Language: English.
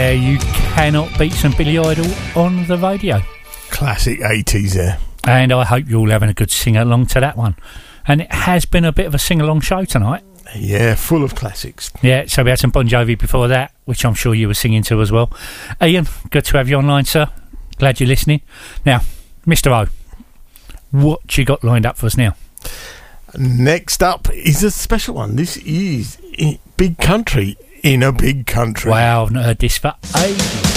Yeah, you cannot beat some Billy Idol on the radio. Classic 80s there. And I hope you're all having a good sing-along to that one. And it has been a bit of a sing-along show tonight. Yeah, full of classics. Yeah, so we had some Bon Jovi before that, which I'm sure you were singing to as well. Ian, good to have you online, sir. Glad you're listening. Now, Mr. O, what you got lined up for us now? Next up is a special one. This is Big Country in a Big Country. Wow, I've not heard this for ages.